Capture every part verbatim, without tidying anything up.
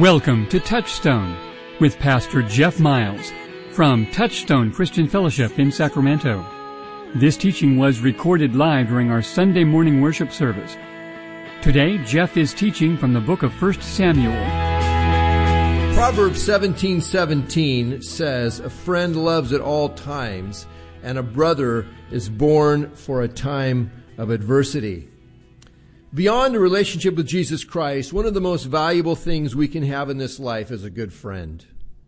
Welcome to Touchstone with Pastor Jeff Miles from Touchstone Christian Fellowship in Sacramento. This teaching was recorded live during our Sunday morning worship service. Today, Jeff is teaching from the book of First Samuel. Proverbs seventeen seventeen says, "A friend loves at all times, and a brother is born for a time of adversity." Beyond a relationship with Jesus Christ, one of the most valuable things we can have in this life is a good friend.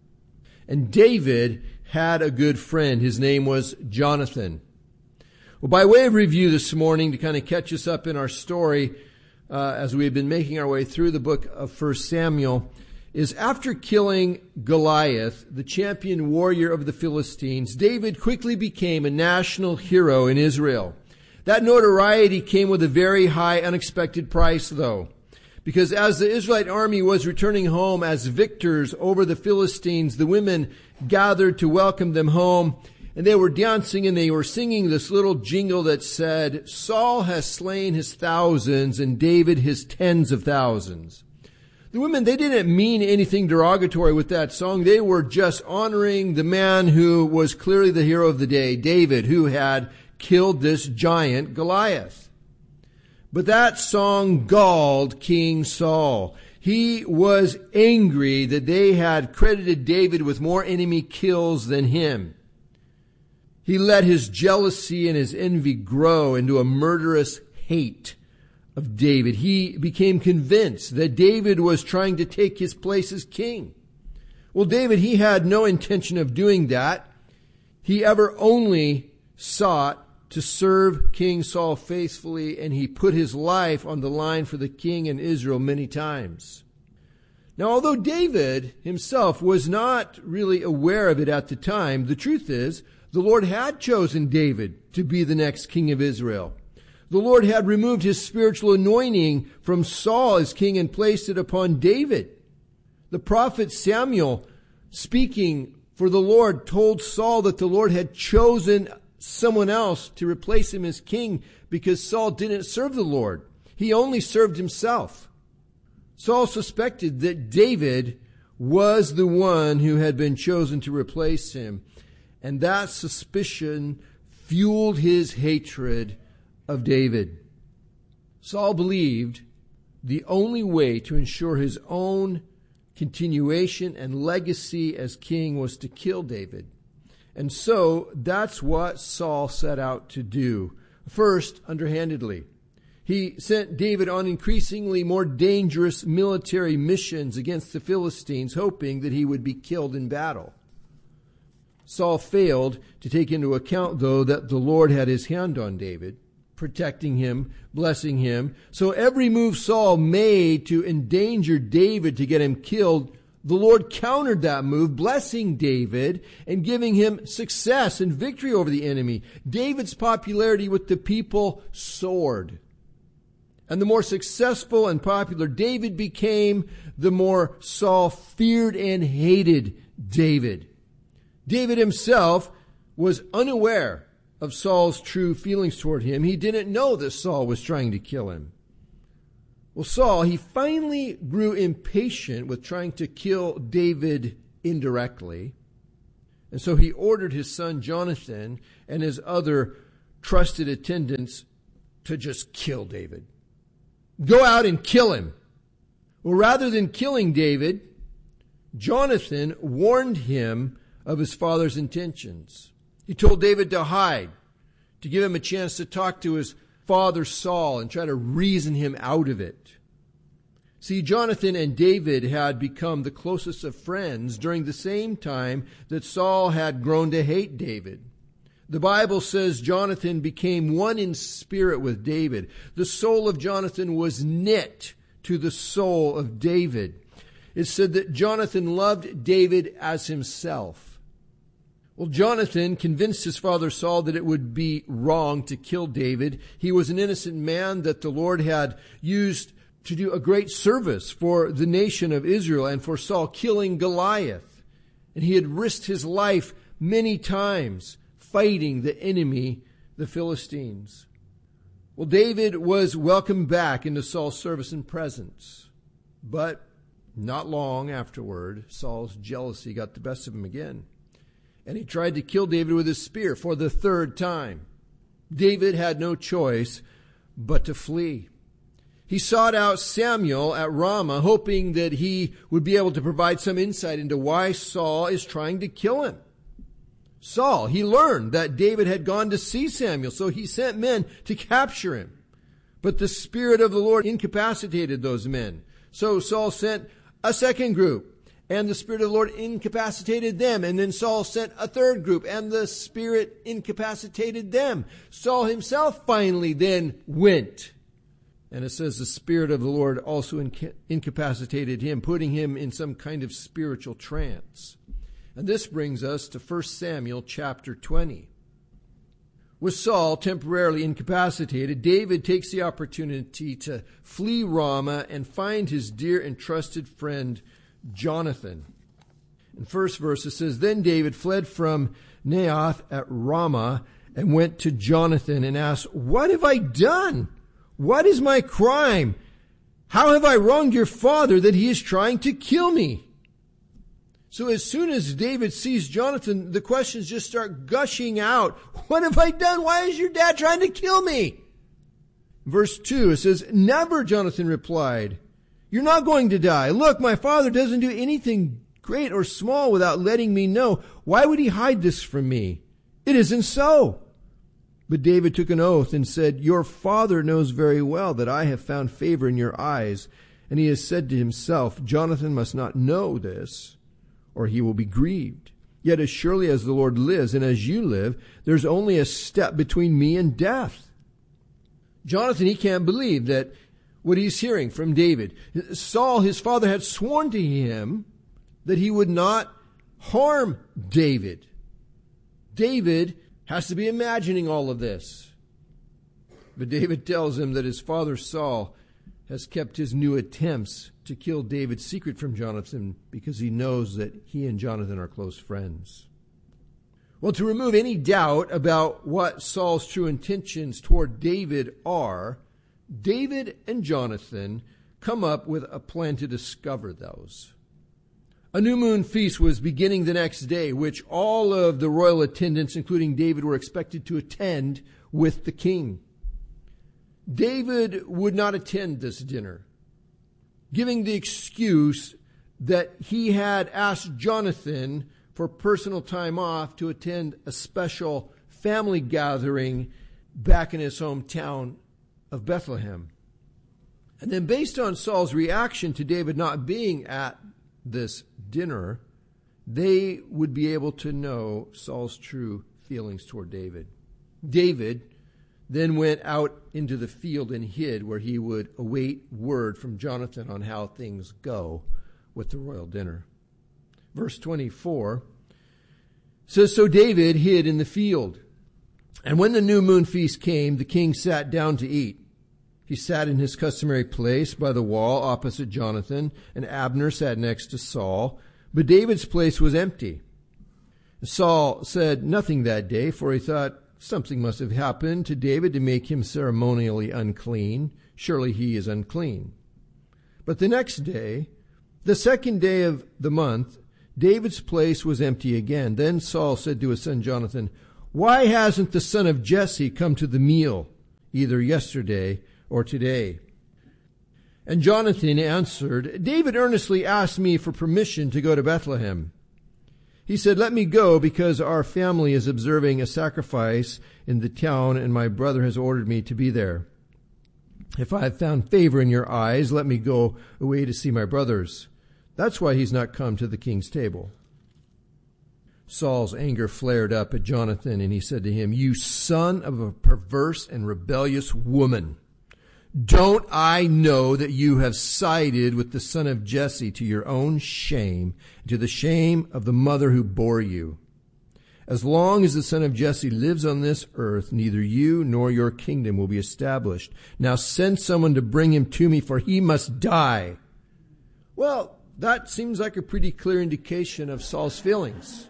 And David had a good friend. His name was Jonathan. Well, by way of review this morning, to kind of catch us up in our story, uh, as we've been making our way through the book of First Samuel, is after killing Goliath, the champion warrior of the Philistines, David quickly became a national hero in Israel. That notoriety came with a very high, unexpected price, though. Because as the Israelite army was returning home as victors over the Philistines, the women gathered to welcome them home, and they were dancing and they were singing this little jingle that said, "Saul has slain his thousands and David his tens of thousands." The women, they didn't mean anything derogatory with that song. They were just honoring the man who was clearly the hero of the day, David, who had killed this giant Goliath. But that song galled King Saul. He was angry that they had credited David with more enemy kills than him. He let his jealousy and his envy grow into a murderous hate of David. He became convinced that David was trying to take his place as king. Well, David, he had no intention of doing that. He ever only sought to serve King Saul faithfully, and he put his life on the line for the king in Israel many times. Now, although David himself was not really aware of it at the time, the truth is, the Lord had chosen David to be the next king of Israel. The Lord had removed his spiritual anointing from Saul as king and placed it upon David. The prophet Samuel, speaking for the Lord, told Saul that the Lord had chosen someone else to replace him as king because Saul didn't serve the Lord. He only served himself. Saul suspected that David was the one who had been chosen to replace him, and that suspicion fueled his hatred of David. Saul believed the only way to ensure his own continuation and legacy as king was to kill David. And so that's what Saul set out to do. First, underhandedly. He sent David on increasingly more dangerous military missions against the Philistines, hoping that he would be killed in battle. Saul failed to take into account, though, that the Lord had his hand on David, protecting him, blessing him. So every move Saul made to endanger David to get him killed, the Lord countered that move, blessing David and giving him success and victory over the enemy. David's popularity with the people soared. And the more successful and popular David became, the more Saul feared and hated David. David himself was unaware of Saul's true feelings toward him. He didn't know that Saul was trying to kill him. Well, Saul, he finally grew impatient with trying to kill David indirectly. And so he ordered his son Jonathan and his other trusted attendants to just kill David. Go out and kill him. Well, rather than killing David, Jonathan warned him of his father's intentions. He told David to hide, to give him a chance to talk to his father Saul and try to reason him out of it. See, Jonathan and David had become the closest of friends during the same time that Saul had grown to hate David. The Bible says Jonathan became one in spirit with David. The soul of Jonathan was knit to the soul of David. It said that Jonathan loved David as himself. Well, Jonathan convinced his father Saul that it would be wrong to kill David. He was an innocent man that the Lord had used to do a great service for the nation of Israel and for Saul killing Goliath. And he had risked his life many times fighting the enemy, the Philistines. Well, David was welcomed back into Saul's service and presence. But Not long afterward, Saul's jealousy got the best of him again, and he tried to kill David with his spear for the third time. David had no choice but to flee. He sought out Samuel at Ramah, hoping that he would be able to provide some insight into why Saul is trying to kill him. Saul, he learned that David had gone to see Samuel, so he sent men to capture him. But the Spirit of the Lord incapacitated those men. So Saul sent a second group, and the Spirit of the Lord incapacitated them. And then Saul sent a third group, and the Spirit incapacitated them. Saul himself finally then went. And it says the Spirit of the Lord also inca- incapacitated him, putting him in some kind of spiritual trance. And this brings us to First Samuel chapter twenty. With Saul temporarily incapacitated, David takes the opportunity to flee Ramah and find his dear and trusted friend Jonathan. In first verse it says, Then David fled from Naioth at Ramah and went to Jonathan and asked, What have I done? What is my crime? How have I wronged your father that he is trying to kill me? So as soon as David sees Jonathan, the questions just start gushing out. What have I done? Why is your dad trying to kill me? Verse two, it says, Never, Jonathan replied. You're not going to die. Look, my father doesn't do anything great or small without letting me know. Why would he hide this from me? It isn't so. But David took an oath and said, Your father knows very well that I have found favor in your eyes. And he has said to himself, Jonathan must not know this, or he will be grieved. Yet as surely as the Lord lives and as you live, there's only a step between me and death. Jonathan, he can't believe that what he's hearing from David. Saul, his father, had sworn to him that he would not harm David. David has to be imagining all of this. But David tells him that his father Saul has kept his new attempts to kill David secret from Jonathan because he knows that he and Jonathan are close friends. Well, to remove any doubt about what Saul's true intentions toward David are, David and Jonathan come up with a plan to discover those. A new moon feast was beginning the next day, which all of the royal attendants, including David, were expected to attend with the king. David would not attend this dinner, giving the excuse that he had asked Jonathan for personal time off to attend a special family gathering back in his hometown of Bethlehem. And then based on Saul's reaction to David not being at this dinner, they would be able to know Saul's true feelings toward David. David then went out into the field and hid, where he would await word from Jonathan on how things go with the royal dinner. Verse twenty-four says, So David hid in the field. And when the new moon feast came, the king sat down to eat. He sat in his customary place by the wall opposite Jonathan, and Abner sat next to Saul. But David's place was empty. Saul said nothing that day, for he thought, Something must have happened to David to make him ceremonially unclean. Surely he is unclean. But the next day, the second day of the month, David's place was empty again. Then Saul said to his son Jonathan, Why hasn't the son of Jesse come to the meal, either yesterday or today? And Jonathan answered, David earnestly asked me for permission to go to Bethlehem. He said, Let me go, because our family is observing a sacrifice in the town, and my brother has ordered me to be there. If I have found favor in your eyes, let me go away to see my brothers. That's why he's not come to the king's table. Saul's anger flared up at Jonathan, and he said to him, You son of a perverse and rebellious woman, don't I know that you have sided with the son of Jesse to your own shame, to the shame of the mother who bore you? As long as the son of Jesse lives on this earth, neither you nor your kingdom will be established. Now send someone to bring him to me, for he must die. Well, that seems like a pretty clear indication of Saul's feelings.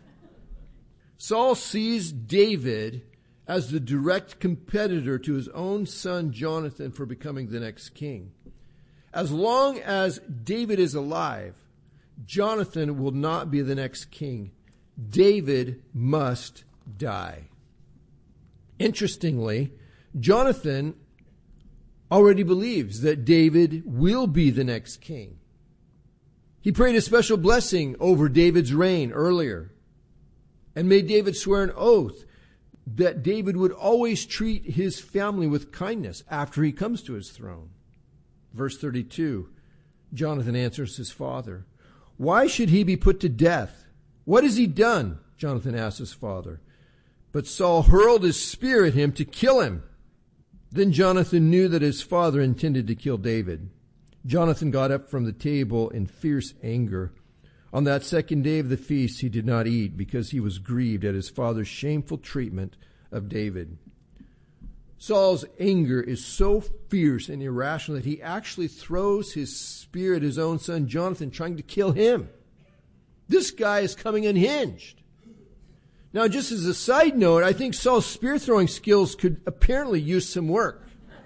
Saul sees David as the direct competitor to his own son Jonathan for becoming the next king. As long as David is alive, Jonathan will not be the next king. David must die. Interestingly, Jonathan already believes that David will be the next king. He prayed a special blessing over David's reign earlier and made David swear an oath that David would always treat his family with kindness after he comes to his throne. Verse thirty-two, Jonathan answers his father, "Why should he be put to death? What has he done?" Jonathan asked his father. But Saul hurled his spear at him to kill him. Then Jonathan knew that his father intended to kill David. Jonathan got up from the table in fierce anger. On that second day of the feast he did not eat, because he was grieved at his father's shameful treatment of David. Saul's anger is so fierce and irrational that he actually throws his spear at his own son Jonathan, trying to kill him. This guy is coming unhinged. Now, just as a side note, I think Saul's spear-throwing skills could apparently use some work.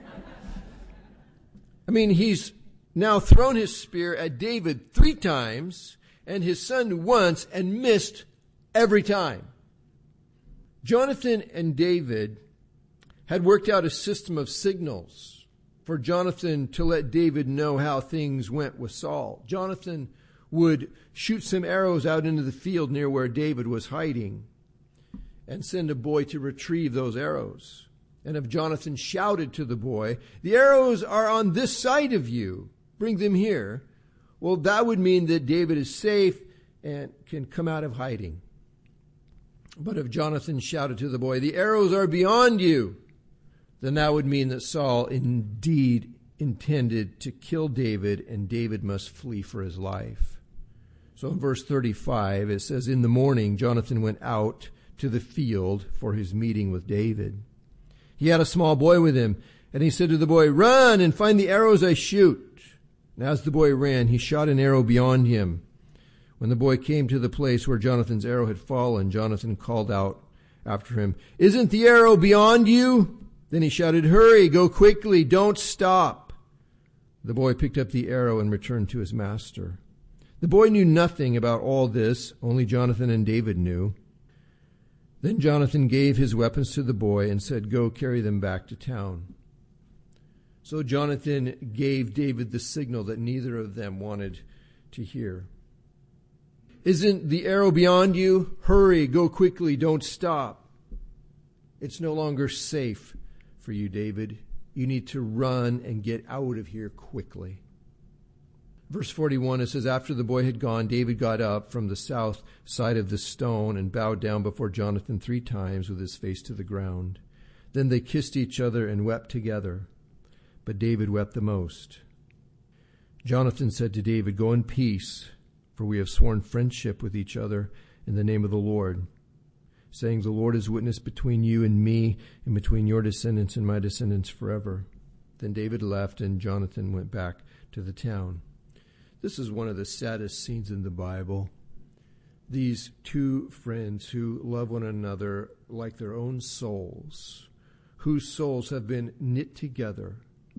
I mean, he's now thrown his spear at David three times and his son once and missed every time. Jonathan and David had worked out a system of signals for Jonathan to let David know how things went with Saul. Jonathan would shoot some arrows out into the field near where David was hiding and send a boy to retrieve those arrows. And if Jonathan shouted to the boy, "The arrows are on this side of you, bring them here," well, that would mean that David is safe and can come out of hiding. But if Jonathan shouted to the boy, "The arrows are beyond you," then that would mean that Saul indeed intended to kill David, and David must flee for his life. So in verse thirty-five, it says, "In the morning, Jonathan went out to the field for his meeting with David. He had a small boy with him, and he said to the boy, 'Run and find the arrows I shoot.' And as the boy ran, he shot an arrow beyond him. When the boy came to the place where Jonathan's arrow had fallen, Jonathan called out after him, 'Isn't the arrow beyond you?' Then he shouted, 'Hurry, go quickly, don't stop.' The boy picked up the arrow and returned to his master. The boy knew nothing about all this, only Jonathan and David knew. Then Jonathan gave his weapons to the boy and said, 'Go carry them back to town.' So Jonathan gave David the signal that neither of them wanted to hear. 'Isn't the arrow beyond you? Hurry, go quickly, don't stop.' It's no longer safe for you, David. You need to run and get out of here quickly." Verse forty-one, it says, "After the boy had gone, David got up from the south side of the stone and bowed down before Jonathan three times with his face to the ground. Then they kissed each other and wept together. But David wept the most. Jonathan said to David, 'Go in peace, for we have sworn friendship with each other in the name of the Lord, saying, "The Lord is witness between you and me, and between your descendants and my descendants forever." Then David left, and Jonathan went back to the town. This is one of the saddest scenes in the Bible. These two friends who love one another like their own souls, whose souls have been knit together,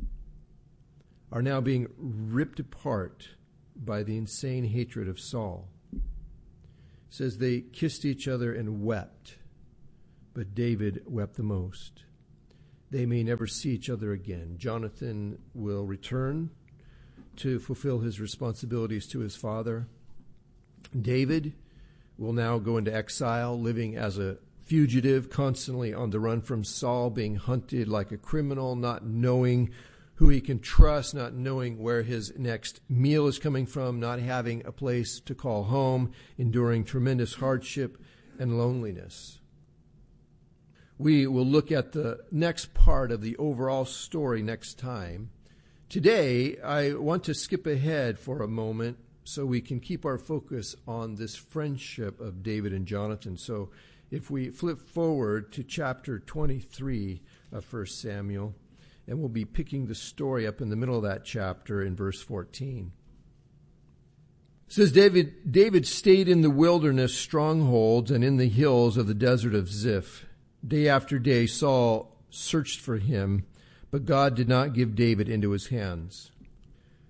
are now being ripped apart by the insane hatred of Saul. It says they kissed each other and wept, but David wept the most. They may never see each other again. Jonathan will return to fulfill his responsibilities to his father. David will now go into exile, living as a fugitive, constantly on the run from Saul, being hunted like a criminal, not knowing who he can trust, not knowing where his next meal is coming from, not having a place to call home, enduring tremendous hardship and loneliness. We will look at the next part of the overall story next time. Today, I want to skip ahead for a moment so we can keep our focus on this friendship of David and Jonathan. So if we flip forward to chapter twenty-three of First Samuel, and we'll be picking the story up in the middle of that chapter in verse fourteen. It says, David, David stayed in the wilderness strongholds and in the hills of the desert of Ziph. Day after day, Saul searched for him, but God did not give David into his hands.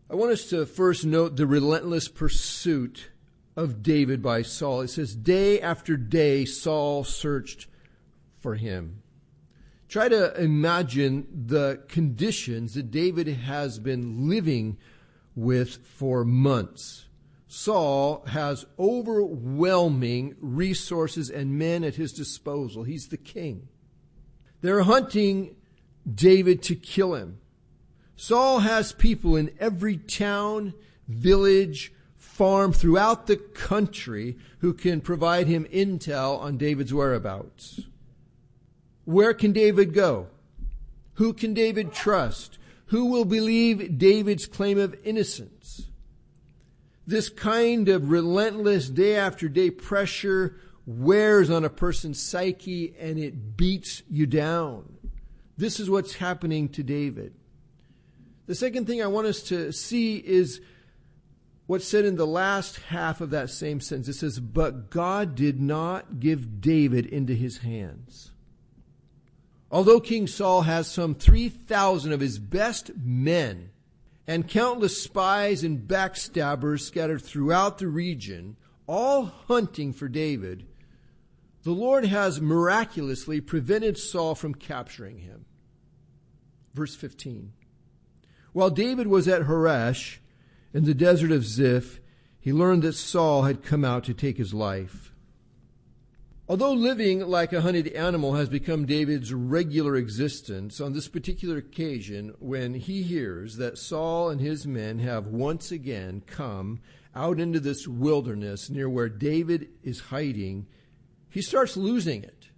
I want us to first note the relentless pursuit of David by Saul. It says, day after day, Saul searched for him. Try to imagine the conditions that David has been living with for months. Saul has overwhelming resources and men at his disposal. He's the king. They're hunting David to kill him. Saul has people in every town, village, farm throughout the country who can provide him intel on David's whereabouts. Where can David go? Who can David trust? Who will believe David's claim of innocence? This kind of relentless day after day pressure wears on a person's psyche and it beats you down. This is what's happening to David. The second thing I want us to see is what's said in the last half of that same sentence. It says, but God did not give David into his hands. Although King Saul has some three thousand of his best men and countless spies and backstabbers scattered throughout the region, all hunting for David, the Lord has miraculously prevented Saul from capturing him. Verse fifteen. While David was at Horesh in the desert of Ziph, he learned that Saul had come out to take his life. Although living like a hunted animal has become David's regular existence, on this particular occasion, when he hears that Saul and his men have once again come out into this wilderness near where David is hiding, he starts losing it.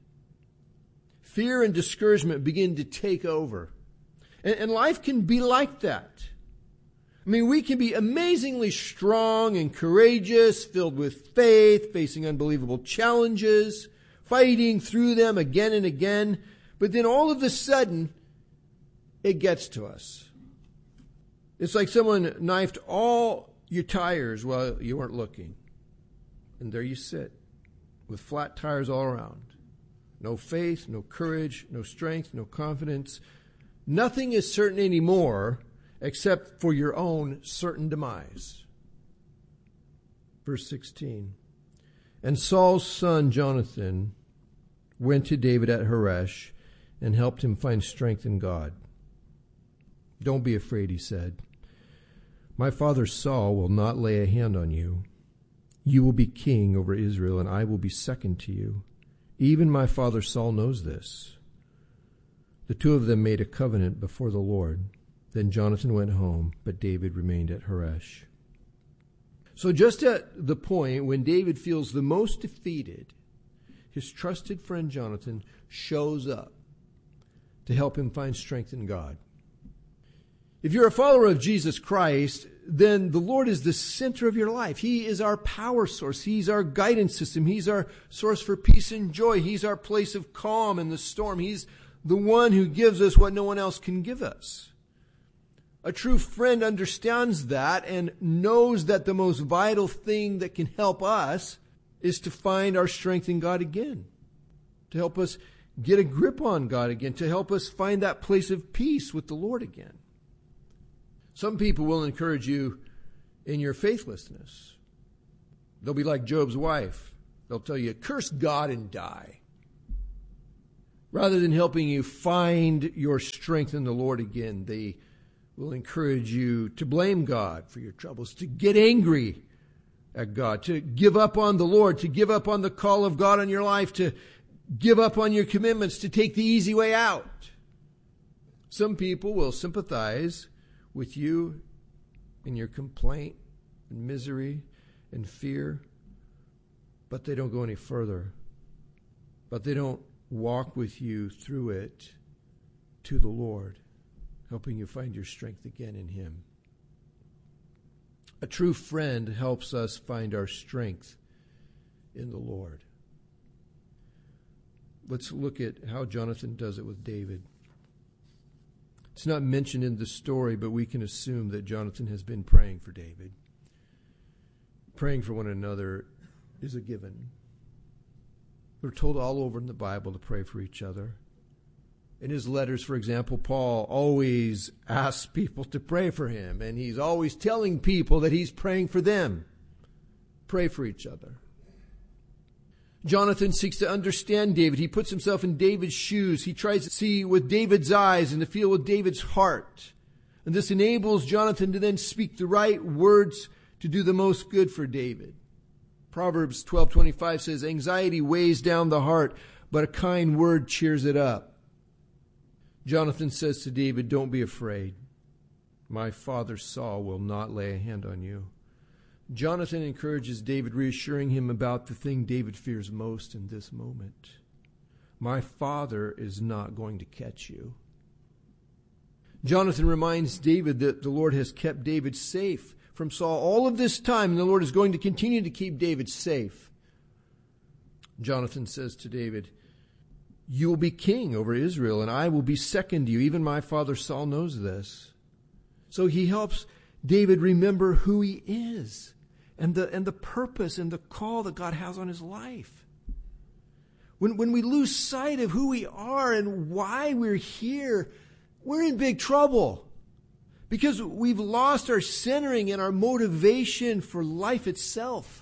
Fear and discouragement begin to take over. And, and life can be like that. I mean, we can be amazingly strong and courageous, filled with faith, facing unbelievable challenges, fighting through them again and again. But then all of a sudden, it gets to us. It's like someone knifed all your tires while you weren't looking. And there you sit, with flat tires all around. No faith, no courage, no strength, no confidence. Nothing is certain anymore except for your own certain demise. Verse sixteen. And Saul's son Jonathan went to David at Horesh and helped him find strength in God. Don't be afraid, he said. My father Saul will not lay a hand on you. You will be king over Israel, and I will be second to you. Even my father Saul knows this. The two of them made a covenant before the Lord. Then Jonathan went home, but David remained at Horesh. So just at the point when David feels the most defeated, his trusted friend Jonathan shows up to help him find strength in God. If you're a follower of Jesus Christ, then the Lord is the center of your life. He is our power source. He's our guidance system. He's our source for peace and joy. He's our place of calm in the storm. He's the one who gives us what no one else can give us. A true friend understands that and knows that the most vital thing that can help us is to find our strength in God again, to help us get a grip on God again, to help us find that place of peace with the Lord again. Some people will encourage you in your faithlessness. They'll be like Job's wife. They'll tell you, curse God and die. Rather than helping you find your strength in the Lord again, they will encourage you to blame God for your troubles, to get angry at God, to give up on the Lord, to give up on the call of God on your life, to give up on your commitments, to take the easy way out. Some people will sympathize with you in your complaint and misery and fear, but they don't go any further. But they don't walk with you through it to the Lord, helping you find your strength again in Him. A true friend helps us find our strength in the Lord. Let's look at how Jonathan does it with David. It's not mentioned in the story, but we can assume that Jonathan has been praying for David. Praying for one another is a given. We're told all over in the Bible to pray for each other. In his letters, for example, Paul always asks people to pray for him, and he's always telling people that he's praying for them. Pray for each other. Jonathan seeks to understand David. He puts himself in David's shoes. He tries to see with David's eyes and to feel with David's heart. And this enables Jonathan to then speak the right words to do the most good for David. Proverbs twelve twenty-five says, anxiety weighs down the heart, but a kind word cheers it up. Jonathan says to David, don't be afraid. My father Saul will not lay a hand on you. Jonathan encourages David, reassuring him about the thing David fears most in this moment. My father is not going to catch you. Jonathan reminds David that the Lord has kept David safe from Saul all of this time, and the Lord is going to continue to keep David safe. Jonathan says to David, you will be king over Israel, and I will be second to you. Even my father Saul knows this. So he helps David remember who he is and the, and the purpose and the call that God has on his life. When, when we lose sight of who we are and why we're here, we're in big trouble. Because we've lost our centering and our motivation for life itself.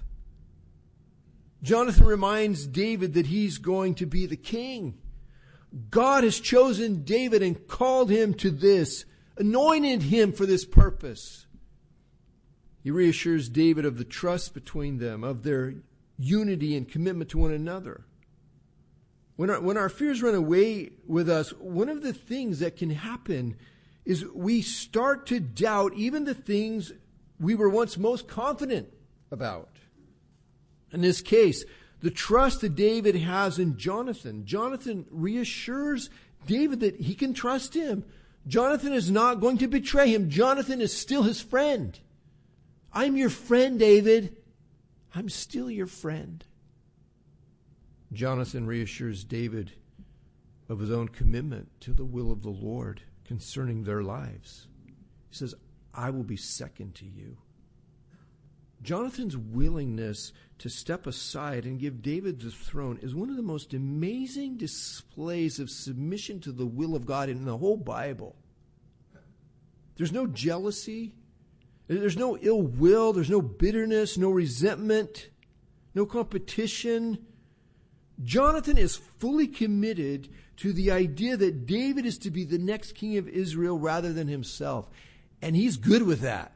Jonathan reminds David that he's going to be the king. God has chosen David and called him to this, anointed him for this purpose. He reassures David of the trust between them, of their unity and commitment to one another. When our, when our fears run away with us, one of the things that can happen is we start to doubt even the things we were once most confident about. In this case, the trust that David has in Jonathan. Jonathan reassures David that he can trust him. Jonathan is not going to betray him. Jonathan is still his friend. I'm your friend, David. I'm still your friend. Jonathan reassures David of his own commitment to the will of the Lord concerning their lives. He says, I will be second to you. Jonathan's willingness to step aside and give David the throne is one of the most amazing displays of submission to the will of God in the whole Bible. There's no jealousy. There's no ill will. There's no bitterness, no resentment, no competition. Jonathan is fully committed to the idea that David is to be the next king of Israel rather than himself. And he's good with that.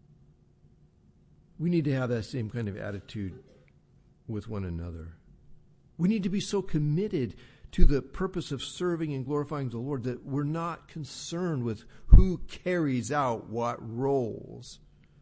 We need to have that same kind of attitude with one another. We need to be so committed to the purpose of serving and glorifying the Lord that we're not concerned with who carries out what roles.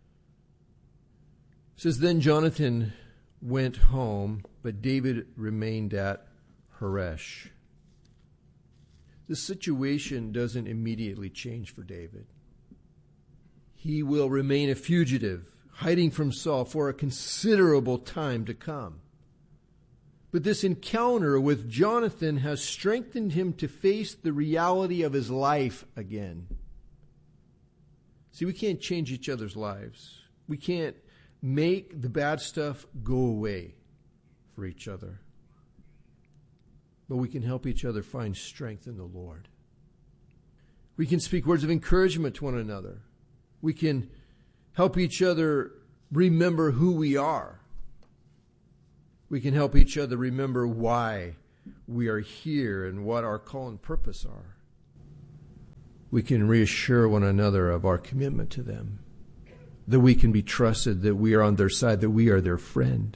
It says, then Jonathan went home, but David remained at Horesh. The situation doesn't immediately change for David. He will remain a fugitive, hiding from Saul for a considerable time to come. But this encounter with Jonathan has strengthened him to face the reality of his life again. See, we can't change each other's lives. We can't make the bad stuff go away for each other. But we can help each other find strength in the Lord. We can speak words of encouragement to one another. We can help each other remember who we are. We can help each other remember why we are here and what our call and purpose are. We can reassure one another of our commitment to them, that we can be trusted, that we are on their side, that we are their friend.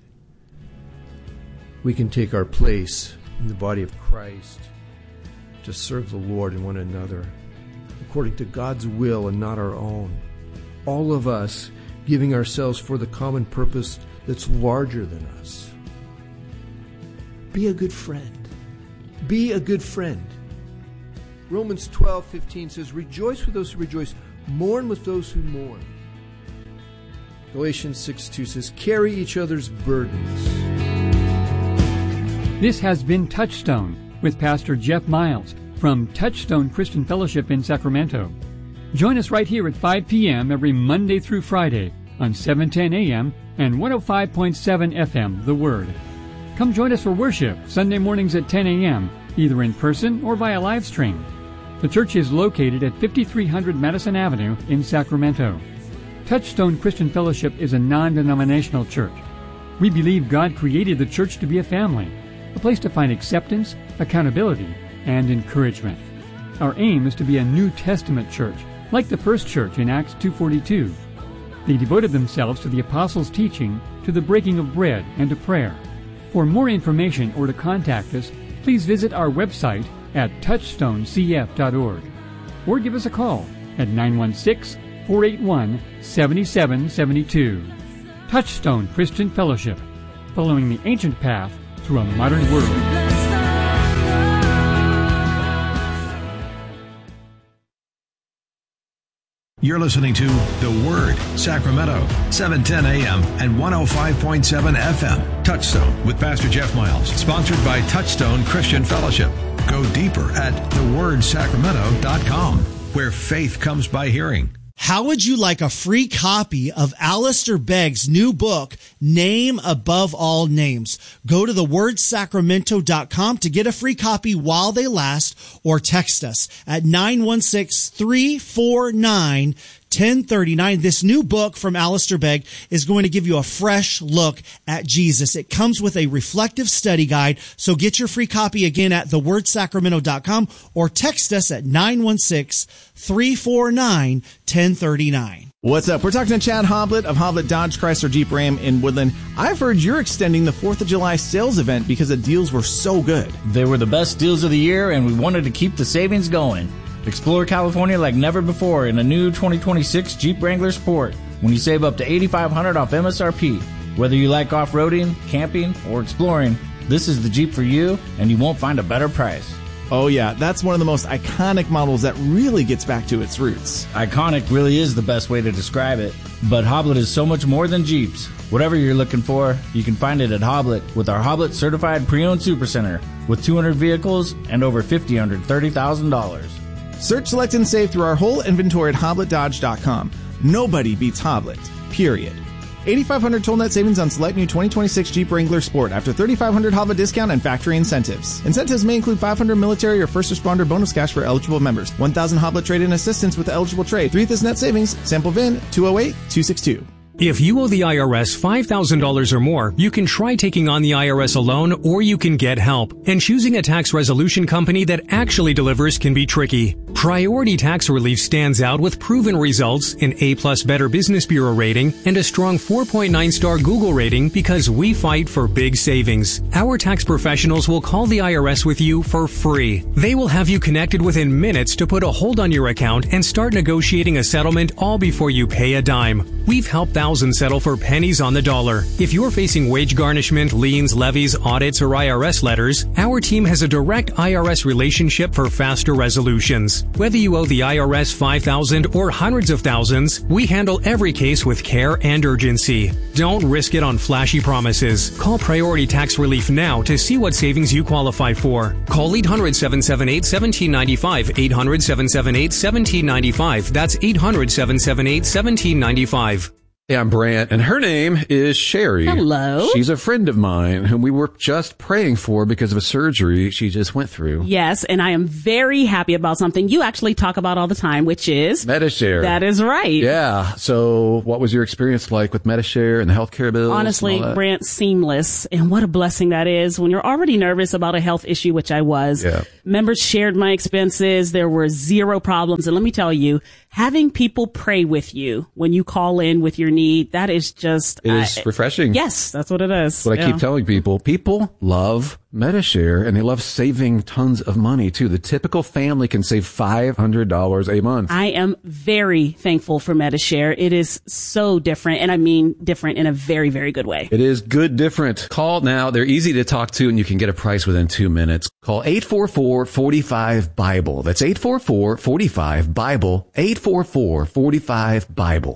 We can take our place in the body of Christ to serve the Lord and one another according to God's will and not our own. All of us giving ourselves for the common purpose that's larger than us. Be a good friend. Be a good friend. Romans twelve fifteen says, rejoice with those who rejoice, mourn with those who mourn. Galatians six two says, carry each other's burdens. This has been Touchstone with Pastor Jeff Miles from Touchstone Christian Fellowship in Sacramento. Join us right here at five p.m. every Monday through Friday on seven ten a.m. and one oh five point seven F M, The Word. Come join us for worship Sunday mornings at ten a.m., either in person or via live stream. The church is located at fifty-three hundred Madison Avenue in Sacramento. Touchstone Christian Fellowship is a non-denominational church. We believe God created the church to be a family, a place to find acceptance, accountability, and encouragement. Our aim is to be a New Testament church, like the first church in Acts two forty-two. They devoted themselves to the apostles' teaching, to the breaking of bread, and to prayer. For more information or to contact us, please visit our website at touchstone c f dot org or give us a call at nine one six, four eight one, seven seven seven two. Touchstone Christian Fellowship, following the ancient path through a modern world. You're listening to The Word, Sacramento, seven ten a m and one oh five point seven F M. Touchstone with Pastor Jeff Miles, sponsored by Touchstone Christian Fellowship. Go deeper at the word sacramento dot com, where faith comes by hearing. How would you like a free copy of Alistair Begg's new book, Name Above All Names? Go to the word sacramento dot com to get a free copy while they last, or text us at nine one six, three four nine, ten thirty-nine. This new book from Alistair Begg is going to give you a fresh look at Jesus. It comes with a reflective study guide, so get your free copy again at the word sacramento dot com or text us at nine one six, three four nine, ten thirty-nine. What's up? We're talking to Chad Hoblet of Hoblet Dodge Chrysler Jeep Ram in Woodland. I've heard you're extending the fourth of July sales event because the deals were so good. They were the best deals of the year, and we wanted to keep the savings going. Explore California like never before in a new twenty twenty-six Jeep Wrangler Sport when you save up to eighty-five hundred dollars off M S R P. Whether you like off-roading, camping, or exploring, this is the Jeep for you, and you won't find a better price. Oh yeah, that's one of the most iconic models that really gets back to its roots. Iconic really is the best way to describe it, but Hoblet is so much more than Jeeps. Whatever you're looking for, you can find it at Hoblet with our Hoblet Certified Pre-Owned Supercenter with two hundred vehicles and over fifty under thirty thousand dollars. Search, select, and save through our whole inventory at hoblet dodge dot com. Nobody beats Hoblet, period. eighty-five hundred dollars total net savings on select new twenty twenty-six Jeep Wrangler Sport after thirty-five hundred dollars Hoblet discount and factory incentives. Incentives may include five hundred dollars military or first responder bonus cash for eligible members, one thousand Hoblet trade-in assistance with the eligible trade, three net savings, sample V I N two oh eight two six two. If you owe the I R S five thousand dollars or more, you can try taking on the I R S alone, or you can get help. And choosing a tax resolution company that actually delivers can be tricky. Priority Tax Relief stands out with proven results, an A-plus Better Business Bureau rating, and a strong four point nine star Google rating because we fight for big savings. Our tax professionals will call the I R S with you for free. They will have you connected within minutes to put a hold on your account and start negotiating a settlement all before you pay a dime. We've helped thousands settle for pennies on the dollar. If you're facing wage garnishment, liens, levies, audits, or I R S letters, our team has a direct I R S relationship for faster resolutions. Whether you owe the I R S five thousand dollars or hundreds of thousands, we handle every case with care and urgency. Don't risk it on flashy promises. Call Priority Tax Relief now to see what savings you qualify for. Call eight hundred, seven seven eight, one seven nine five, eight hundred, seven seven eight, one seven nine five. That's eight hundred, seven seven eight, one seven nine five. Hey, I'm Brant, and her name is Sherry. Hello. She's a friend of mine whom we were just praying for because of a surgery she just went through. Yes, and I am very happy about something you actually talk about all the time, which is Medi-Share. That is right. Yeah. So what was your experience like with Medi-Share and the healthcare bills? Honestly, Brant, seamless. And what a blessing that is when you're already nervous about a health issue, which I was. Yeah. Members shared my expenses. There were zero problems. And let me tell you, having people pray with you when you call in with your need, that is just... It is uh, refreshing. Yes, that's what it is. That's what yeah. I keep telling people. People love Medi-Share, and they love saving tons of money, too. The typical family can save five hundred dollars a month. I am very thankful for Medi-Share. It is so different, and I mean different in a very, very good way. It is good different. Call now. They're easy to talk to, and you can get a price within two minutes. Call eight four four, four five, BIBLE. That's eight four four, four five, BIBLE. eight four four, four five, BIBLE.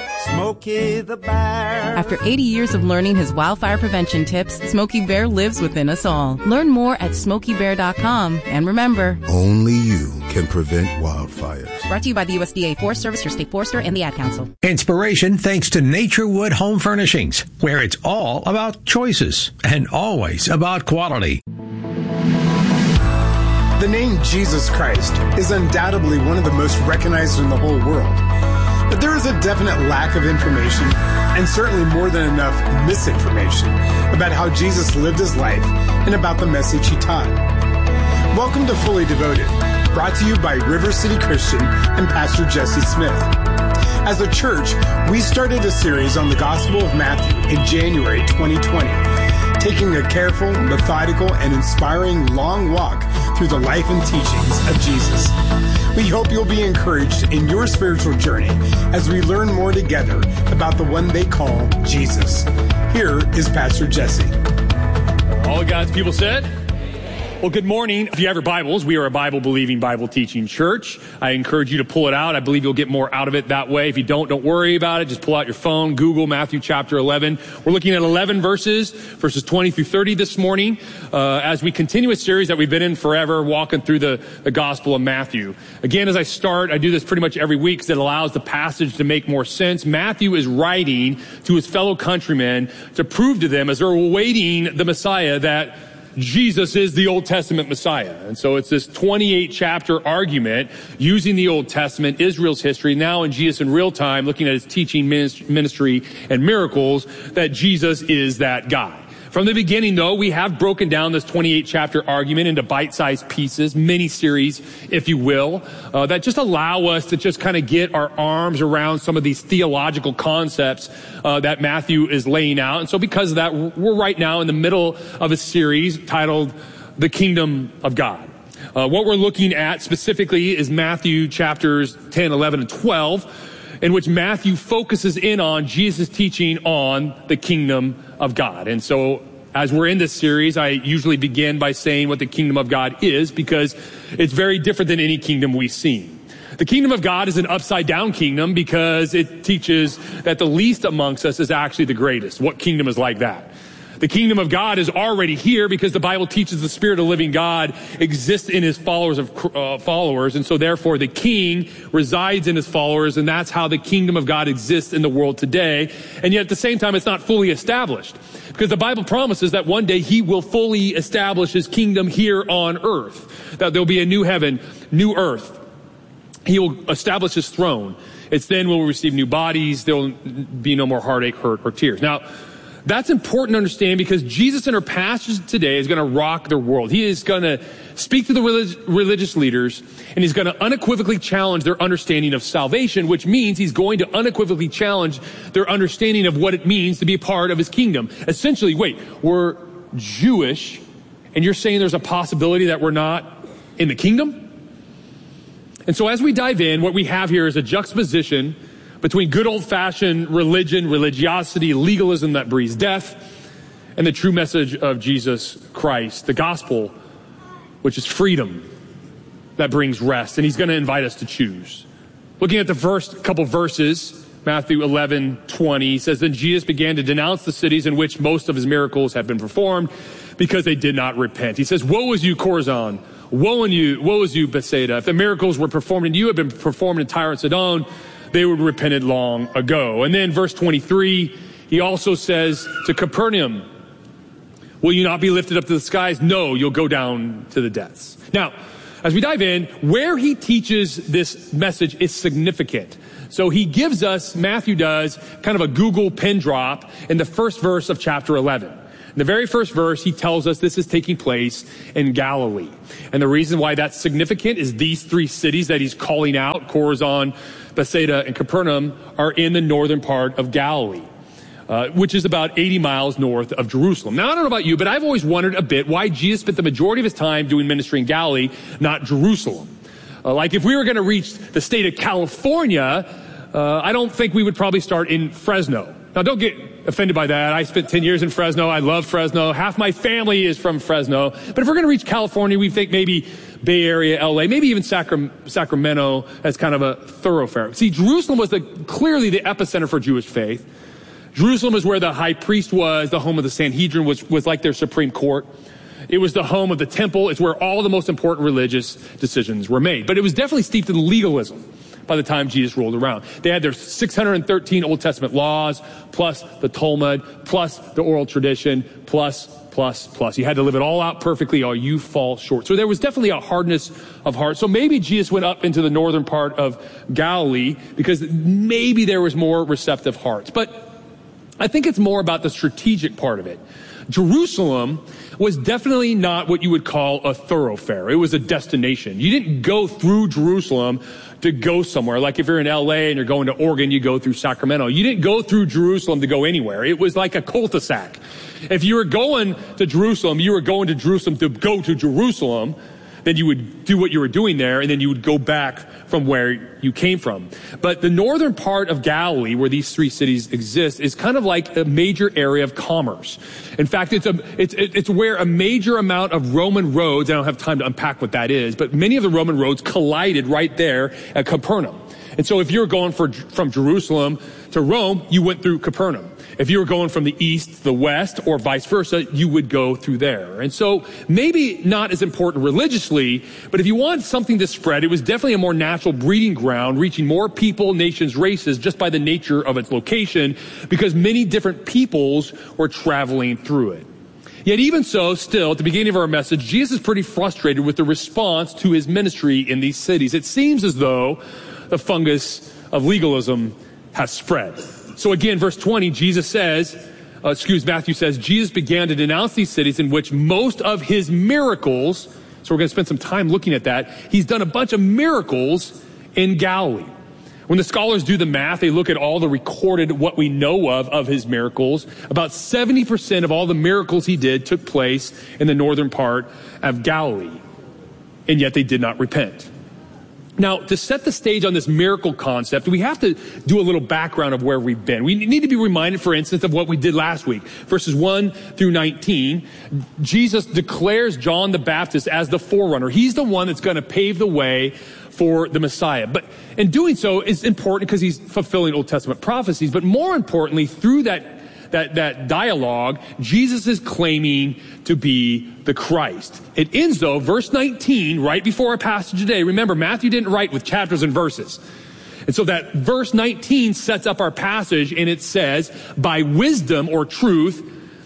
Smokey the Bear. After eighty years of learning his wildfire prevention tips, Smokey Bear lives within us all. Learn more at smokey bear dot com. And remember, only you can prevent wildfires. Brought to you by the U S D A Forest Service, your state forester, and the Ad Council. Inspiration thanks to Naturewood Home Furnishings, where it's all about choices and always about quality. The name Jesus Christ is undoubtedly one of the most recognized in the whole world. But there is a definite lack of information, and certainly more than enough misinformation, about how Jesus lived his life and about the message he taught. Welcome to Fully Devoted, brought to you by River City Christian and Pastor Jesse Smith. As a church, we started a series on the Gospel of Matthew in January twenty twenty, taking a careful, methodical, and inspiring long walk through the life and teachings of Jesus. We hope you'll be encouraged in your spiritual journey as we learn more together about the one they call Jesus. Here is Pastor Jesse. All God's people said? Well, good morning. If you have your Bibles, we are a Bible-believing, Bible-teaching church. I encourage you to pull it out. I believe you'll get more out of it that way. If you don't, don't worry about it. Just pull out your phone, Google Matthew chapter eleven. We're looking at eleven verses, verses twenty through thirty this morning, uh, as we continue a series that we've been in forever, walking through the, the Gospel of Matthew. Again, as I start, I do this pretty much every week because it allows the passage to make more sense. Matthew is writing to his fellow countrymen to prove to them, as they're awaiting the Messiah, that Jesus is the Old Testament Messiah. And so it's this twenty-eight chapter argument using the Old Testament, Israel's history, now in Jesus in real time, looking at his teaching, ministry, and miracles, that Jesus is that guy. From the beginning, though, we have broken down this twenty-eight chapter argument into bite-sized pieces, mini-series, if you will, uh, that just allow us to just kind of get our arms around some of these theological concepts uh, that Matthew is laying out. And so because of that, we're right now in the middle of a series titled The Kingdom of God. Uh, what we're looking at specifically is Matthew chapters ten, eleven, and twelve, in which Matthew focuses in on Jesus' teaching on the kingdom of God. And so as we're in this series, I usually begin by saying what the kingdom of God is, because it's very different than any kingdom we've seen. The kingdom of God is an upside down kingdom because it teaches that the least amongst us is actually the greatest. What kingdom is like that? The kingdom of God is already here because the Bible teaches the Spirit of living God exists in his followers of uh, followers. And so therefore the king resides in his followers, and that's how the kingdom of God exists in the world today. And yet at the same time, it's not fully established, because the Bible promises that one day he will fully establish his kingdom here on earth, that there'll be a new heaven, new earth. He will establish his throne. It's then we'll receive new bodies. There will be no more heartache, hurt, or tears. Now, that's important to understand, because Jesus in our passage today is going to rock the world. He is going to speak to the relig- religious leaders, and he's going to unequivocally challenge their understanding of salvation, which means he's going to unequivocally challenge their understanding of what it means to be a part of his kingdom. Essentially, wait, we're Jewish, and you're saying there's a possibility that we're not in the kingdom? And so as we dive in, what we have here is a juxtaposition between good old-fashioned religion, religiosity, legalism that breeds death, and the true message of Jesus Christ, the gospel, which is freedom that brings rest. And he's going to invite us to choose. Looking at the first couple verses, Matthew eleven twenty says, "Then Jesus began to denounce the cities in which most of his miracles had been performed, because they did not repent. He says, woe is you, Chorazin! Woe is you, woe is you, Bethsaida! If the miracles were performed in you had been performed in Tyre and Sidon, they would have repented long ago." And then verse twenty-three, he also says to Capernaum, "Will you not be lifted up to the skies? No, you'll go down to the depths." Now, as we dive in, where he teaches this message is significant. So he gives us, Matthew does, kind of a Google pin drop in the first verse of chapter eleven. In the very first verse, he tells us this is taking place in Galilee. And the reason why that's significant is these three cities that he's calling out, Chorazin, Bethsaida, and Capernaum, are in the northern part of Galilee, uh, which is about eighty miles north of Jerusalem. Now, I don't know about you, but I've always wondered a bit why Jesus spent the majority of his time doing ministry in Galilee, not Jerusalem. Uh, like if we were going to reach the state of California, uh, I don't think we would probably start in Fresno. Now, don't get offended by that. I spent ten years in Fresno. I love Fresno. Half my family is from Fresno. But if we're going to reach California, we think maybe Bay Area, L A, maybe even Sacram- Sacramento as kind of a thoroughfare. See, Jerusalem was the, clearly the epicenter for Jewish faith. Jerusalem is where the high priest was, the home of the Sanhedrin, was, was like their supreme court. It was the home of the temple. It's where all the most important religious decisions were made. But it was definitely steeped in legalism by the time Jesus rolled around. They had their six hundred thirteen Old Testament laws, plus the Talmud, plus the oral tradition, plus plus, plus. You had to live it all out perfectly or you fall short. So there was definitely a hardness of heart. So maybe Jesus went up into the northern part of Galilee because maybe there was more receptive hearts. But I think it's more about the strategic part of it. Jerusalem was definitely not what you would call a thoroughfare. It was a destination. You didn't go through Jerusalem to go somewhere. Like if you're in L A and you're going to Oregon, you go through Sacramento. You didn't go through Jerusalem to go anywhere. It was like a cul-de-sac. If you were going to Jerusalem, you were going to Jerusalem to go to Jerusalem, then you would do what you were doing there, and then you would go back from where you came from. But the northern part of Galilee, where these three cities exist, is kind of like a major area of commerce. In fact, it's a it's it's where a major amount of Roman roads, I don't have time to unpack what that is, but many of the Roman roads collided right there at Capernaum. And so if you were going for, from Jerusalem to Rome, you went through Capernaum. If you were going from the east to the west or vice versa, you would go through there. And so maybe not as important religiously, but if you want something to spread, it was definitely a more natural breeding ground, reaching more people, nations, races, just by the nature of its location, because many different peoples were traveling through it. Yet even so, still, at the beginning of our message, Jesus is pretty frustrated with the response to his ministry in these cities. It seems as though the fungus of legalism has spread. So again, verse twenty, Jesus says, uh, excuse Matthew says, Jesus began to denounce these cities in which most of his miracles, so we're going to spend some time looking at that, he's done a bunch of miracles in Galilee. When the scholars do the math, they look at all the recorded, what we know of, of his miracles. About seventy percent of all the miracles he did took place in the northern part of Galilee. And yet they did not repent. Now, to set the stage on this miracle concept, we have to do a little background of where we've been. We need to be reminded, for instance, of what we did last week. Verses one through nineteen, Jesus declares John the Baptist as the forerunner. He's the one that's going to pave the way for the Messiah. But in doing so, it's important because he's fulfilling Old Testament prophecies. But more importantly, through that That, that dialogue, Jesus is claiming to be the Christ. It ends though, verse nineteen, right before our passage today. Remember, Matthew didn't write with chapters and verses. And so that verse nineteen sets up our passage, and it says, by wisdom or truth,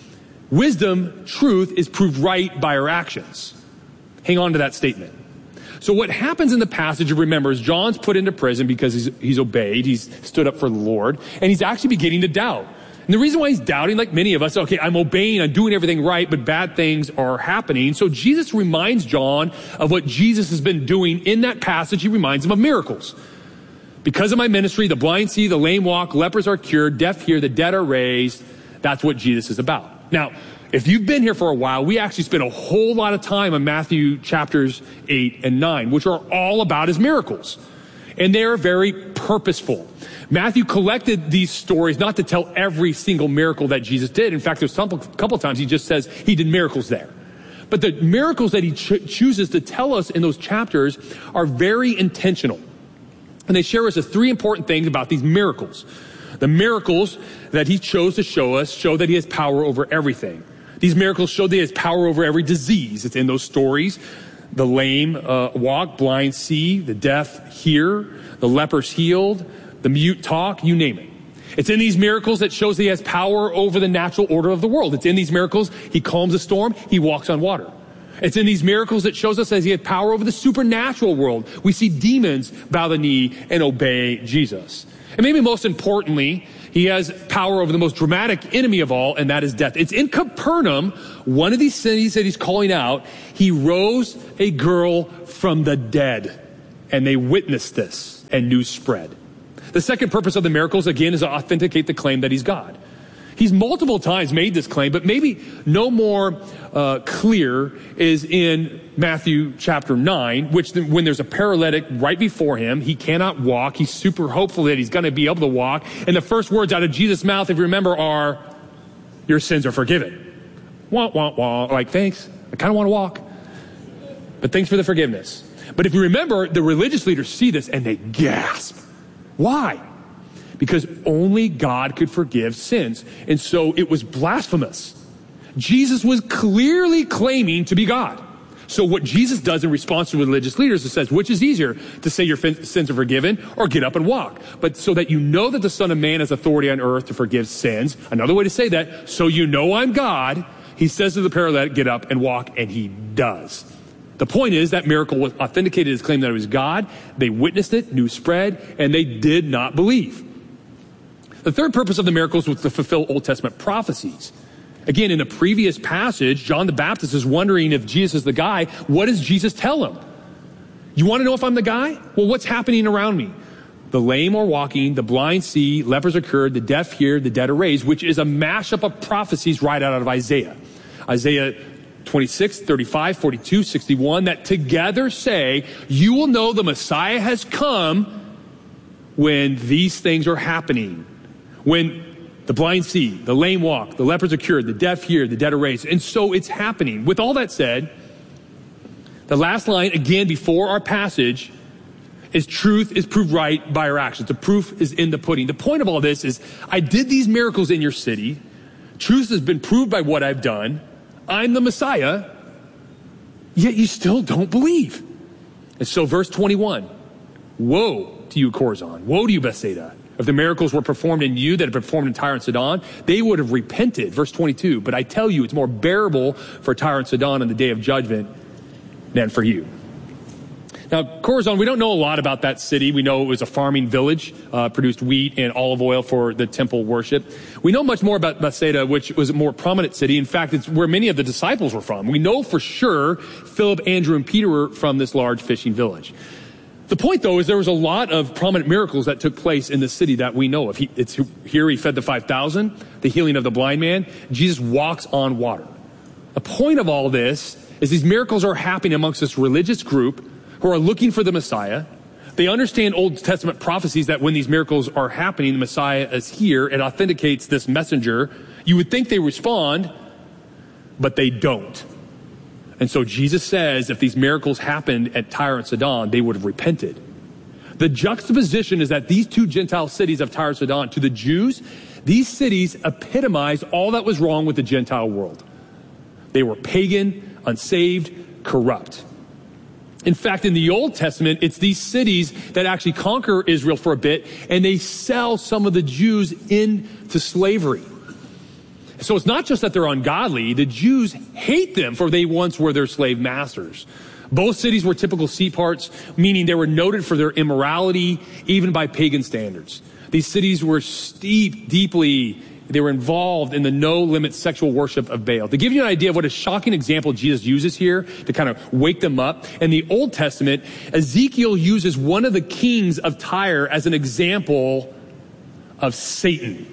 wisdom, truth is proved right by our actions. Hang on to that statement. So what happens in the passage, remember, is John's put into prison because he's, he's obeyed, he's stood up for the Lord, and he's actually beginning to doubt. And the reason why he's doubting, like many of us, okay, I'm obeying, I'm doing everything right, but bad things are happening. So Jesus reminds John of what Jesus has been doing in that passage. He reminds him of miracles. Because of my ministry, the blind see, the lame walk, lepers are cured, deaf hear, the dead are raised. That's what Jesus is about. Now, if you've been here for a while, we actually spent a whole lot of time on Matthew chapters eight and nine, which are all about his miracles. And they are very purposeful. Matthew collected these stories not to tell every single miracle that Jesus did. In fact, there's some, a couple of times he just says he did miracles there. But the miracles that he ch- chooses to tell us in those chapters are very intentional. And they share us the three important things about these miracles. The miracles that he chose to show us show that he has power over everything. These miracles show that he has power over every disease. It's in those stories. The lame uh, walk, blind see, the deaf hear, the lepers healed, the mute talk, you name it. It's in these miracles that shows that he has power over the natural order of the world. It's in these miracles he calms a storm, he walks on water. It's in these miracles that shows us that he has power over the supernatural world. We see demons bow the knee and obey Jesus. And maybe most importantly, he has power over the most dramatic enemy of all, and that is death. It's in Capernaum, one of these cities that he's calling out, he rose a girl from the dead, and they witnessed this, and news spread. The second purpose of the miracles, again, is to authenticate the claim that he's God. He's multiple times made this claim, but maybe no more uh, clear is in Matthew chapter nine, which when there's a paralytic right before him, he cannot walk. He's super hopeful that he's going to be able to walk. And the first words out of Jesus' mouth, if you remember, are, your sins are forgiven. Wah, wah, wah. Like, thanks. I kind of want to walk. But thanks for the forgiveness. But if you remember, the religious leaders see this and they gasp. Why? Because only God could forgive sins. And so it was blasphemous. Jesus was clearly claiming to be God. So what Jesus does in response to religious leaders is says, which is easier, to say your sins are forgiven or get up and walk? But so that you know that the Son of Man has authority on earth to forgive sins. Another way to say that, so you know I'm God, He says to the paralytic, get up and walk, and he does. The point is that miracle was authenticated his claim that it was God. They witnessed it, news spread, and they did not believe. The third purpose of the miracles was to fulfill Old Testament prophecies. Again, in the previous passage, John the Baptist is wondering if Jesus is the guy. What does Jesus tell him? You want to know if I'm the guy? Well, what's happening around me? The lame are walking, the blind see, lepers are cured, the deaf hear, the dead are raised, which is a mashup of prophecies right out of Isaiah. Isaiah twenty-six, thirty-five, forty-two, sixty-one, that together say, you will know the Messiah has come when these things are happening. When the blind see, the lame walk, the lepers are cured, the deaf hear, the dead are raised. And so it's happening. With all that said, the last line, again, before our passage, is truth is proved right by our actions. The proof is in the pudding. The point of all this is, I did these miracles in your city. Truth has been proved by what I've done. I'm the Messiah, yet you still don't believe. And so verse twenty-one, woe to you, Chorazin. Woe to you, Bethsaida. If the miracles were performed in you that had been performed in Tyre and Sidon, they would have repented. Verse twenty-two, but I tell you, it's more bearable for Tyre and Sidon in the day of judgment than for you. Now, Chorazin, we don't know a lot about that city. We know it was a farming village, uh, produced wheat and olive oil for the temple worship. We know much more about Bethsaida, which was a more prominent city. In fact, it's where many of the disciples were from. We know for sure Philip, Andrew, and Peter were from this large fishing village. The point, though, is there was a lot of prominent miracles that took place in the city that we know of. He, it's here he fed the five thousand, the healing of the blind man. Jesus walks on water. The point of all this is these miracles are happening amongst this religious group who are looking for the Messiah. They understand Old Testament prophecies that when these miracles are happening, the Messiah is here. It authenticates this messenger. You would think they respond, but they don't. And so Jesus says if these miracles happened at Tyre and Sidon, they would have repented. The juxtaposition is that these two Gentile cities of Tyre and Sidon, to the Jews, these cities epitomized all that was wrong with the Gentile world. They were pagan, unsaved, corrupt. In fact, in the Old Testament, it's these cities that actually conquer Israel for a bit, and they sell some of the Jews into slavery. So it's not just that they're ungodly. The Jews hate them, for they once were their slave masters. Both cities were typical seaports, meaning they were noted for their immorality, even by pagan standards. These cities were steeped deeply. They were involved in the no-limit sexual worship of Baal. To give you an idea of what a shocking example Jesus uses here to kind of wake them up, in the Old Testament, Ezekiel uses one of the kings of Tyre as an example of Satan.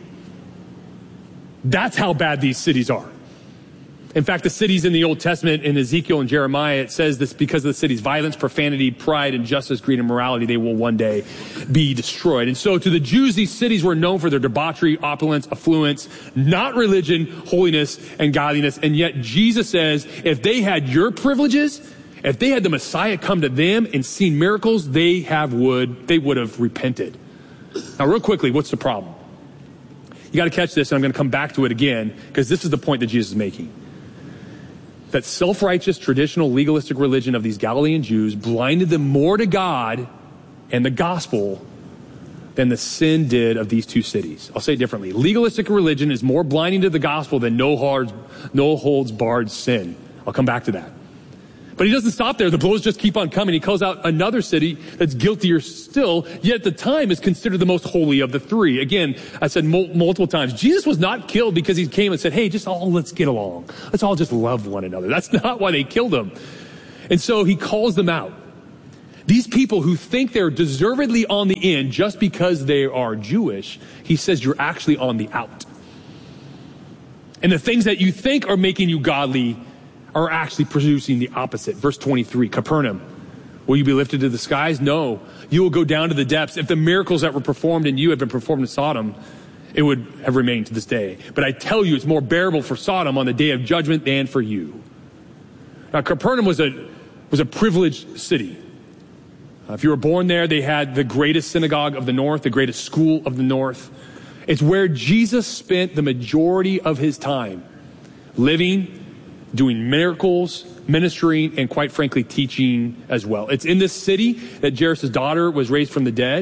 That's how bad these cities are. In fact, the cities in the Old Testament, in Ezekiel and Jeremiah, it says this because of the city's violence, profanity, pride, injustice, greed, and morality, they will one day be destroyed. And so to the Jews, these cities were known for their debauchery, opulence, affluence, not religion, holiness, and godliness. And yet Jesus says, if they had your privileges, if they had the Messiah come to them and seen miracles, they have would, they would have repented. Now, real quickly, what's the problem? You got to catch this, and I'm going to come back to it again, because this is the point that Jesus is making. That self-righteous, traditional, legalistic religion of these Galilean Jews blinded them more to God and the gospel than the sin did of these two cities. I'll say it differently. Legalistic religion is more blinding to the gospel than no holds, no holds barred sin. I'll come back to that. But he doesn't stop there. The blows just keep on coming. He calls out another city that's guiltier still, yet at the time is considered the most holy of the three. Again, I said mul- multiple times, Jesus was not killed because he came and said, hey, just all let's get along. Let's all just love one another. That's not why they killed him. And so he calls them out. These people who think they're deservedly on the in just because they are Jewish, he says you're actually on the out. And the things that you think are making you godly are actually producing the opposite. Verse twenty-three, Capernaum, will you be lifted to the skies? No, you will go down to the depths. If the miracles that were performed in you had been performed in Sodom, it would have remained to this day. But I tell you, it's more bearable for Sodom on the day of judgment than for you. Now, Capernaum was a, was a privileged city. Uh, if you were born there, they had the greatest synagogue of the north, the greatest school of the north. It's where Jesus spent the majority of his time living, doing miracles, ministering, and quite frankly, teaching as well. It's in this city that Jairus' daughter was raised from the dead.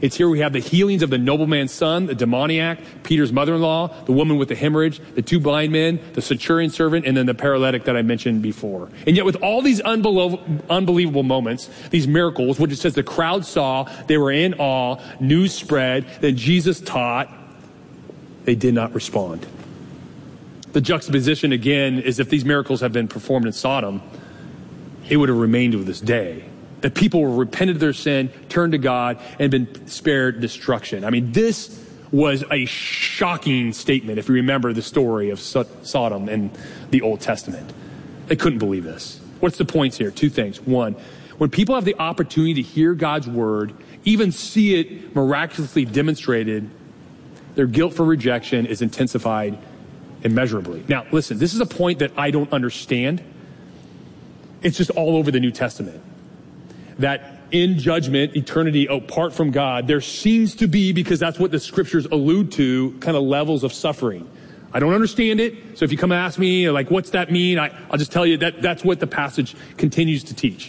It's here we have the healings of the nobleman's son, the demoniac, Peter's mother-in-law, the woman with the hemorrhage, the two blind men, the centurion servant, and then the paralytic that I mentioned before. And yet with all these unbelievable, unbelievable moments, these miracles, which it says the crowd saw, they were in awe, news spread, then Jesus taught, they did not respond. The juxtaposition again is if these miracles have been performed in Sodom, it would have remained to this day. That people were repented of their sin, turned to God, and been spared destruction. I mean, this was a shocking statement if you remember the story of Sodom in the Old Testament. They couldn't believe this. What's the points here? Two things. One, when people have the opportunity to hear God's word, even see it miraculously demonstrated, their guilt for rejection is intensified immeasurably. Now, listen, this is a point that I don't understand. It's just all over the New Testament. That in judgment, eternity apart from God, there seems to be, because that's what the scriptures allude to, kind of levels of suffering. I don't understand it. So if you come and ask me, like, what's that mean? I, I'll just tell you that that's what the passage continues to teach.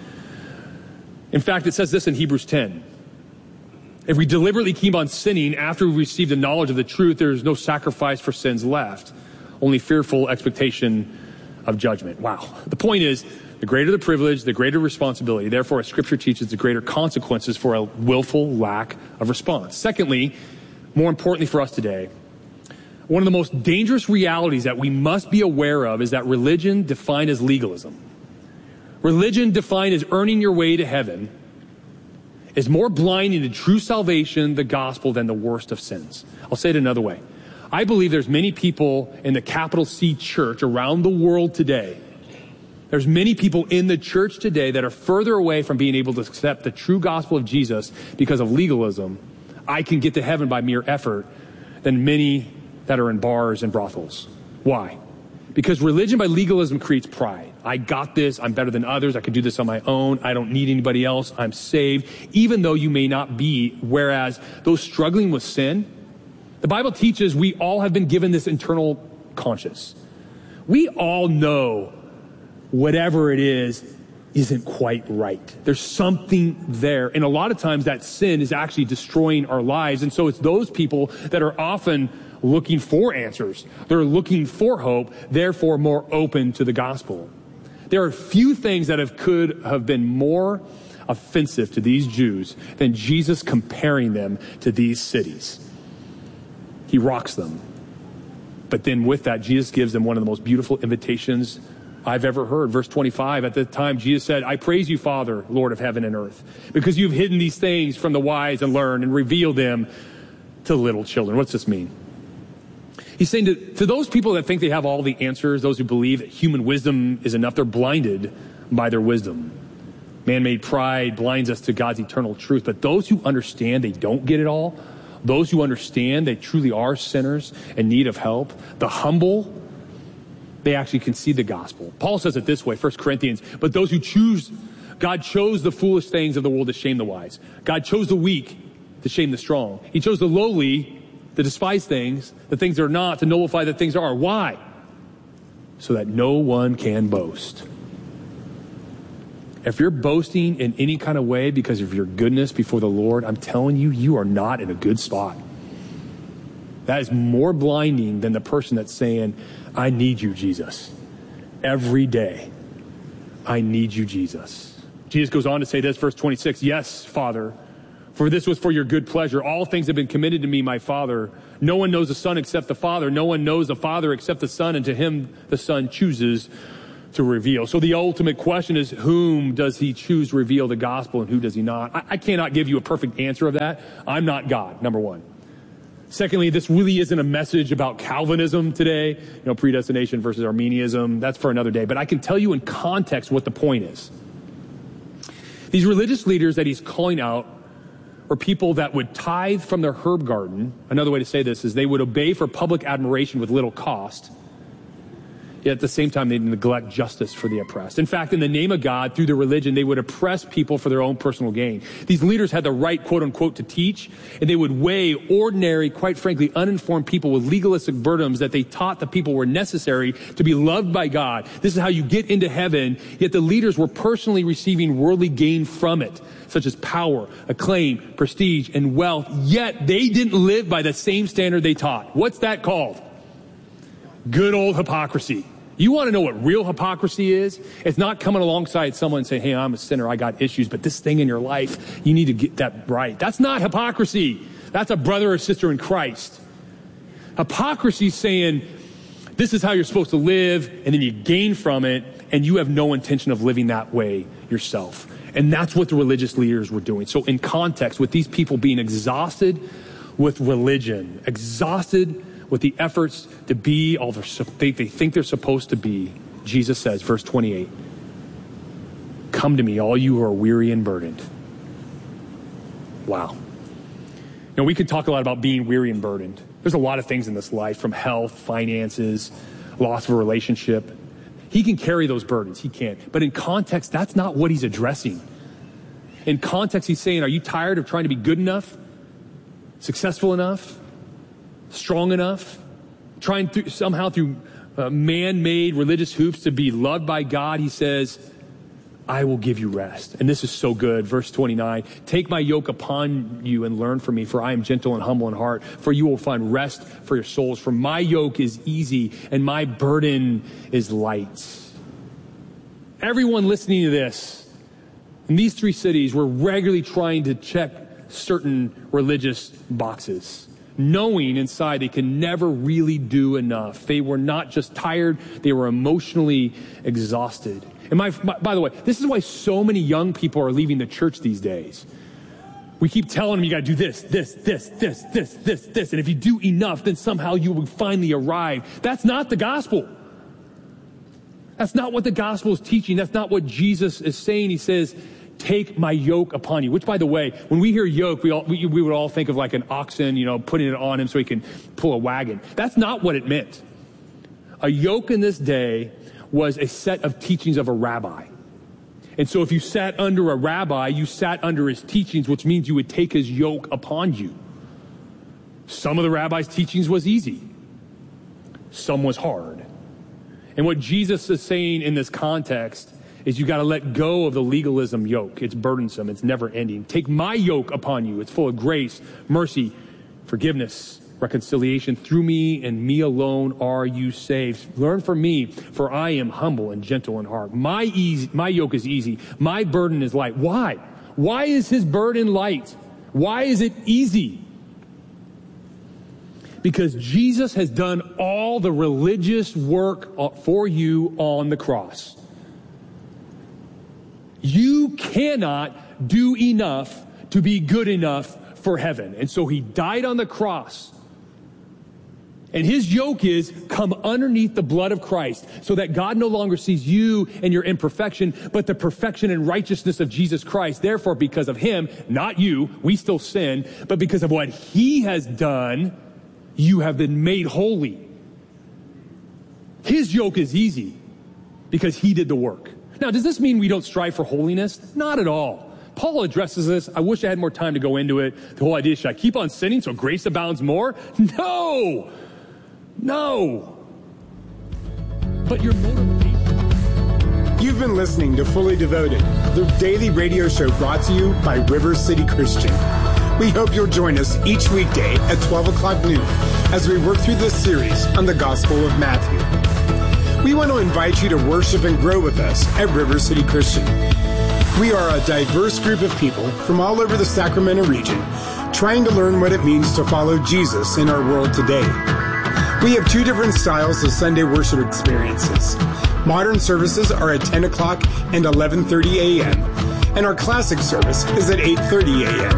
In fact, it says this in Hebrews ten. If we deliberately keep on sinning after we receive the knowledge of the truth, there is no sacrifice for sins left, only fearful expectation of judgment. Wow. The point is, the greater the privilege, the greater responsibility. Therefore, as Scripture teaches, the greater consequences for a willful lack of response. Secondly, more importantly for us today, one of the most dangerous realities that we must be aware of is that religion defined as legalism, religion defined as earning your way to heaven, is more blinding to true salvation, the gospel, than the worst of sins. I'll say it another way. I believe there's many people in the capital C church around the world today. There's many people in the church today that are further away from being able to accept the true gospel of Jesus because of legalism. I can get to heaven by mere effort than many that are in bars and brothels. Why? Because religion by legalism creates pride. I got this. I'm better than others. I can do this on my own. I don't need anybody else. I'm saved, even though you may not be. Whereas those struggling with sin, the Bible teaches we all have been given this internal conscience. We all know whatever it is isn't quite right. There's something there. And a lot of times that sin is actually destroying our lives. And so it's those people that are often looking for answers. They're looking for hope, therefore more open to the gospel. There are few things that have, could have been more offensive to these Jews than Jesus comparing them to these cities. He rocks them. But then with that, Jesus gives them one of the most beautiful invitations I've ever heard. Verse twenty-five, at the time, Jesus said, I praise you, Father, Lord of heaven and earth, because you've hidden these things from the wise and learned and revealed them to little children. What's this mean? He's saying to, to those people that think they have all the answers, those who believe that human wisdom is enough, they're blinded by their wisdom. Man-made pride blinds us to God's eternal truth. But those who understand they don't get it all, those who understand they truly are sinners in need of help, the humble, they actually can see the gospel. Paul says it this way, First Corinthians, but those who choose, God chose the foolish things of the world to shame the wise. God chose the weak to shame the strong. He chose the lowly, the despised things, the things that are not, to nullify the things that are. Why? So that no one can boast. If you're boasting in any kind of way because of your goodness before the Lord, I'm telling you, you are not in a good spot. That is more blinding than the person that's saying, I need you, Jesus. Every day, I need you, Jesus. Jesus goes on to say this, verse twenty-six, yes, Father, for this was for your good pleasure. All things have been committed to me, my Father. No one knows the Son except the Father. No one knows the Father except the Son, and to him the Son chooses to reveal. So the ultimate question is, whom does he choose to reveal the gospel and who does he not? I, I cannot give you a perfect answer of that. I'm not God, number one. Secondly, this really isn't a message about Calvinism today, you know, predestination versus Arminianism. That's for another day. But I can tell you in context what the point is. These religious leaders that he's calling out are people that would tithe from their herb garden. Another way to say this is they would obey for public admiration with little cost. Yet at the same time, they neglect justice for the oppressed. In fact, in the name of God, through their religion, they would oppress people for their own personal gain. These leaders had the right, quote unquote, to teach, and they would weigh ordinary, quite frankly, uninformed people with legalistic burdens that they taught the people were necessary to be loved by God. This is how you get into heaven, yet the leaders were personally receiving worldly gain from it, such as power, acclaim, prestige, and wealth, yet they didn't live by the same standard they taught. What's that called? Good old hypocrisy. You want to know what real hypocrisy is? It's not coming alongside someone and saying, hey, I'm a sinner, I got issues, but this thing in your life, you need to get that right. That's not hypocrisy. That's a brother or sister in Christ. Hypocrisy is saying, this is how you're supposed to live, and then you gain from it, and you have no intention of living that way yourself. And that's what the religious leaders were doing. So in context, with these people being exhausted with religion, exhausted with the efforts to be all they, they think they're supposed to be, Jesus says, verse twenty-eight, come to me, all you who are weary and burdened. Wow. You know, we could talk a lot about being weary and burdened. There's a lot of things in this life, from health, finances, loss of a relationship. He can carry those burdens. He can. But in context, that's not what he's addressing. In context, he's saying, are you tired of trying to be good enough, successful enough, strong enough, trying th- somehow through uh, man-made religious hoops to be loved by God? He says, I will give you rest. And this is so good. Verse twenty-nine, take my yoke upon you and learn from me, for I am gentle and humble in heart, for you will find rest for your souls. For my yoke is easy and my burden is light. Everyone listening to this, in these three cities, were regularly trying to check certain religious boxes, knowing inside they could never really do enough. They were not just tired, they were emotionally exhausted. And my, my, by the way, this is why so many young people are leaving the church these days. We keep telling them you got to do this, this, this, this, this, this, this. And if you do enough, then somehow you will finally arrive. That's not the gospel. That's not what the gospel is teaching. That's not what Jesus is saying. He says, take my yoke upon you. Which, by the way, when we hear yoke, we all, we, we would all think of like an oxen, you know, putting it on him so he can pull a wagon. That's not what it meant. A yoke in this day was a set of teachings of a rabbi. And so if you sat under a rabbi, you sat under his teachings, which means you would take his yoke upon you. Some of the rabbi's teachings was easy. Some was hard. And what Jesus is saying in this context is you got to let go of the legalism yoke. It's burdensome. It's never ending. Take my yoke upon you. It's full of grace, mercy, forgiveness, reconciliation. Through me and me alone are you saved. Learn from me, for I am humble and gentle in heart. My easy, my yoke is easy. My burden is light. Why? Why is his burden light? Why is it easy? Because Jesus has done all the religious work for you on the cross. You cannot do enough to be good enough for heaven. And so he died on the cross. And his yoke is come underneath the blood of Christ so that God no longer sees you and your imperfection, but the perfection and righteousness of Jesus Christ. Therefore, because of him, not you, we still sin, but because of what he has done, you have been made holy. His yoke is easy because he did the work. Now, does this mean we don't strive for holiness? Not at all. Paul addresses this. I wish I had more time to go into it. The whole idea, should I keep on sinning so grace abounds more? No! No! But your motivation. You've been listening to Fully Devoted, the daily radio show brought to you by River City Christian. We hope you'll join us each weekday at twelve o'clock noon as we work through this series on the Gospel of Matthew. We want to invite you to worship and grow with us at River City Christian. We are a diverse group of people from all over the Sacramento region trying to learn what it means to follow Jesus in our world today. We have two different styles of Sunday worship experiences. Modern services are at ten o'clock and eleven thirty a.m., and our classic service is at eight thirty a.m.